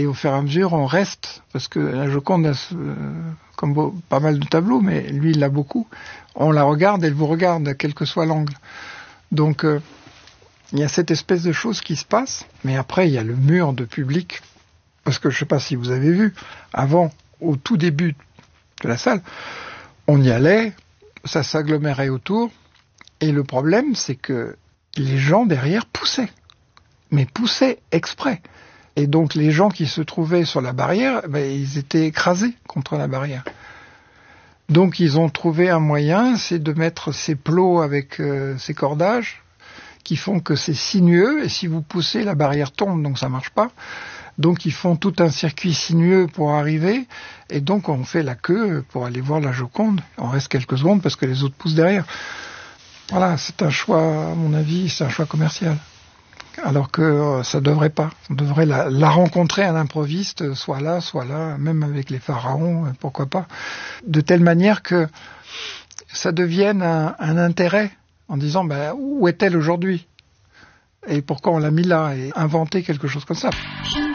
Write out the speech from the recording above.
Et au fur et à mesure, on reste, parce que la Joconde a comme pas mal de tableaux, mais lui, il l'a beaucoup. On la regarde, elle vous regarde, quel que soit l'angle. Donc, il y a cette espèce de chose qui se passe, mais après, il y a le mur de public. Parce que je ne sais pas si vous avez vu, avant, au tout début de la salle, on y allait, ça s'agglomérait autour, et le problème, c'est que les gens derrière poussaient, mais poussaient exprès. Et donc les gens qui se trouvaient sur la barrière, ils étaient écrasés contre la barrière. Donc ils ont trouvé un moyen, c'est de mettre ces plots avec ces cordages, qui font que c'est sinueux, et si vous poussez, la barrière tombe, donc ça marche pas. Donc ils font tout un circuit sinueux pour arriver, et donc on fait la queue pour aller voir la Joconde. On reste quelques secondes parce que les autres poussent derrière. Voilà, c'est un choix, à mon avis, c'est un choix commercial. Alors que ça devrait pas. On devrait la rencontrer à l'improviste, soit là, même avec les pharaons, pourquoi pas. De telle manière que ça devienne un intérêt, en disant où est-elle aujourd'hui ? Et pourquoi on l'a mis là ? Et inventer quelque chose comme ça.